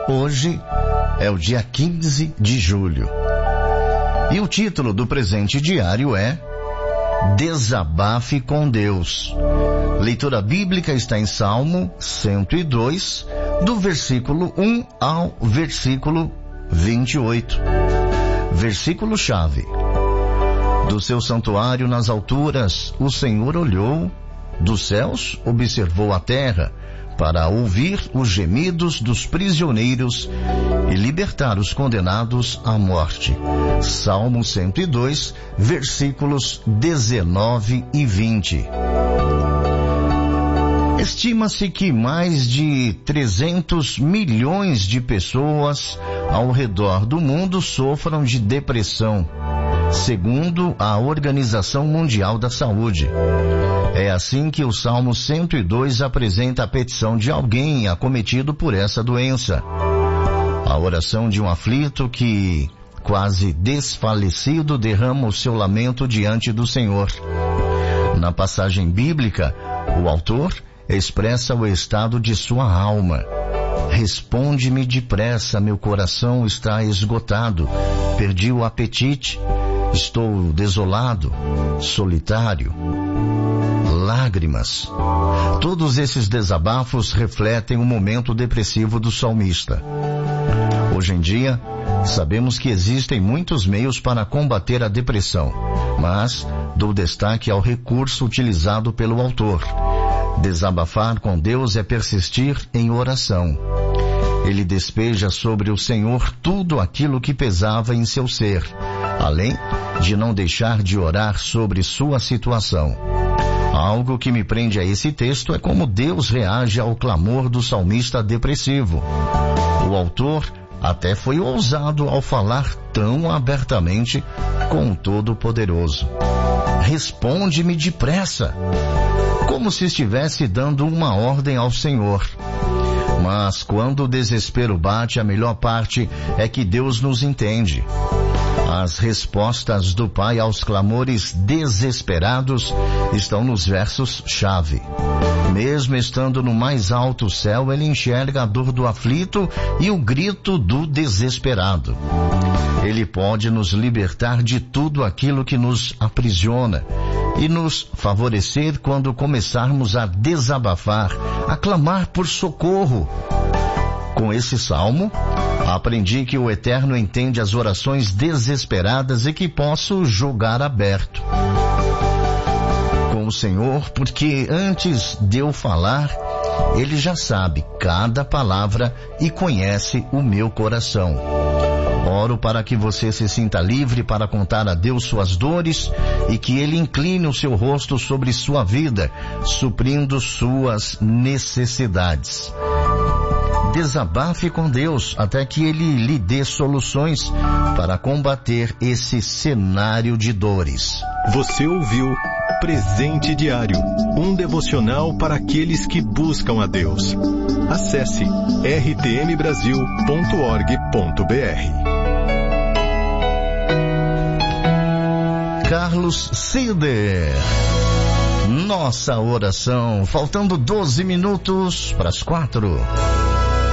Hoje é o dia 15 de julho. E o título do presente diário é Desabafe com Deus. Leitura bíblica está em Salmo 102, do versículo 1 ao versículo 28. Versículo-chave. Do seu santuário nas alturas, o Senhor olhou, dos céus observou a terra, para ouvir os gemidos dos prisioneiros e libertar os condenados à morte. Salmo 102, versículos 19 e 20. Estima-se que mais de 300 milhões de pessoas ao redor do mundo sofram de depressão, segundo a Organização Mundial da Saúde. É assim que o Salmo 102 apresenta a petição de alguém acometido por essa doença. A oração de um aflito que, quase desfalecido, derrama o seu lamento diante do Senhor. Na passagem bíblica, o autor expressa o estado de sua alma. Responde-me depressa, meu coração está esgotado, perdi o apetite, estou desolado, solitário. Lágrimas. Todos esses desabafos refletem o momento depressivo do salmista. Hoje em dia, sabemos que existem muitos meios para combater a depressão, mas dou destaque ao recurso utilizado pelo autor. Desabafar com Deus é persistir em oração. Ele despeja sobre o Senhor tudo aquilo que pesava em seu ser, além de não deixar de orar sobre sua situação. Algo que me prende a esse texto é como Deus reage ao clamor do salmista depressivo. O autor até foi ousado ao falar tão abertamente com o Todo-Poderoso. Responde-me depressa, como se estivesse dando uma ordem ao Senhor. Mas quando o desespero bate, a melhor parte é que Deus nos entende. As respostas do Pai aos clamores desesperados estão nos versos-chave. Mesmo estando no mais alto céu, ele enxerga a dor do aflito e o grito do desesperado. Ele pode nos libertar de tudo aquilo que nos aprisiona e nos favorecer quando começarmos a desabafar, a clamar por socorro. Com esse salmo, aprendi que o Eterno entende as orações desesperadas e que posso jogar aberto com o Senhor, porque antes de eu falar, Ele já sabe cada palavra e conhece o meu coração. Oro para que você se sinta livre para contar a Deus suas dores e que Ele incline o seu rosto sobre sua vida, suprindo suas necessidades. Desabafe com Deus até que Ele lhe dê soluções para combater esse cenário de dores. Você ouviu Presente Diário, um devocional para aqueles que buscam a Deus. Acesse rtmbrasil.org.br. Carlos Cider. Nossa oração, faltando 12 minutos para as 4.